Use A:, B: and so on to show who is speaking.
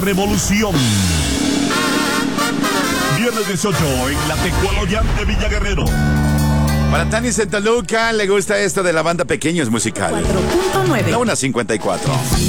A: Revolución. Viernes 18 en la Tecualoyán de Villa Guerrero.
B: Para Tani Sentaluca le gusta esto de la banda Pequeños Musical.
C: 4.9.
B: La 1:54.